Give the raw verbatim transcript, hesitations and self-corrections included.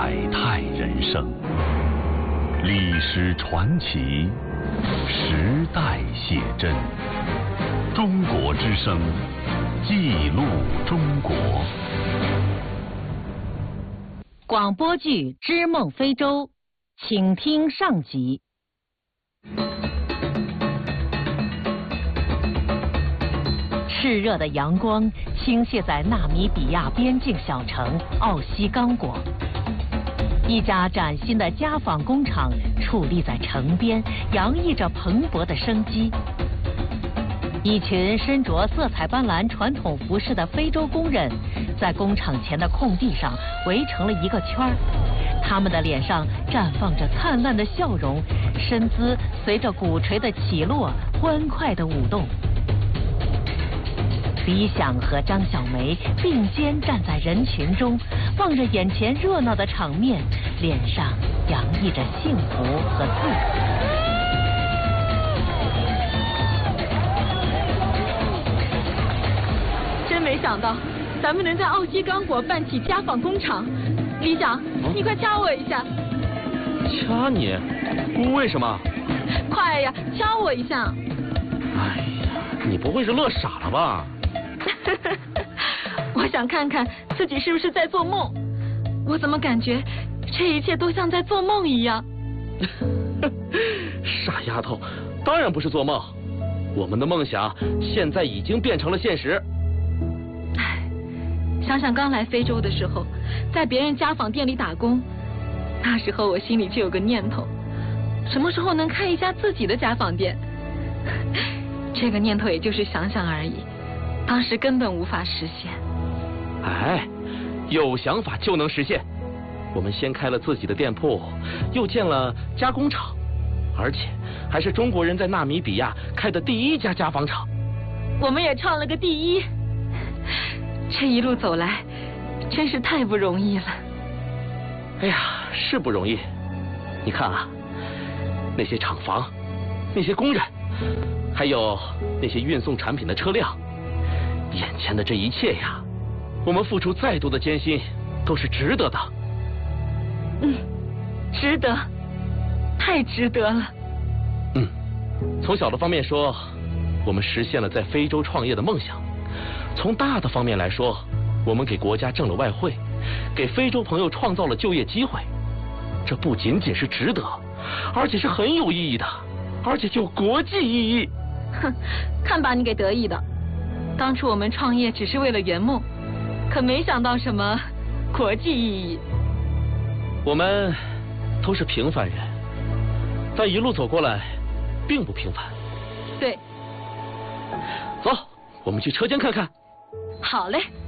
百态人生，历史传奇，时代写真。中国之声，记录中国。 广播剧《织梦非洲》，请听上集。炽热的阳光倾泻在纳米比亚边境小城奥西刚果，一家崭新的家纺工厂矗立在城边，洋溢着蓬勃的生机。一群身着色彩斑斓传统服饰的非洲工人，在工厂前的空地上围成了一个圈儿，他们的脸上绽放着灿烂的笑容，身姿随着鼓槌的起落欢快地舞动。李想和张小梅并肩站在人群中，望着眼前热闹的场面，脸上洋溢着幸福和自豪。 真没想到，咱们能在奥西刚果办起家纺工厂。李想，你快掐我一下。 掐你？为什么？ 快呀，掐我一下。 哎呀，你不会是乐傻了吧？ 我想看看自己是不是在做梦。我怎么感觉这一切都像在做梦一样？ 傻丫头，当然不是做梦。我们的梦想现在已经变成了现实。 唉，想想刚来非洲的时候，在别人家纺店里打工，那时候我心里就有个念头，什么时候能开一家自己的家纺店？这个念头也就是想想而已，当时根本无法实现。 哎，有想法就能实现。我们先开了自己的店铺，又建了加工厂，而且还是中国人在纳米比亚开的第一家家纺厂。 我们也创了个第一。这一路走来，真是太不容易了。 哎呀，是不容易。你看啊，那些厂房，那些工人，还有那些运送产品的车辆，眼前的这一切呀，我们付出再多的艰辛都是值得的。 嗯，值得，太值得了。 嗯，从小的方面说，我们实现了在非洲创业的梦想；从大的方面来说，我们给国家挣了外汇，给非洲朋友创造了就业机会。这不仅仅是值得，而且是很有意义的，而且具有国际意义。 哼，看把你给得意的！当初我们创业只是为了圆梦，可没想到什么国际意义。 我们都是平凡人，但一路走过来并不平凡。 对。 走，我们去车间看看。 好嘞。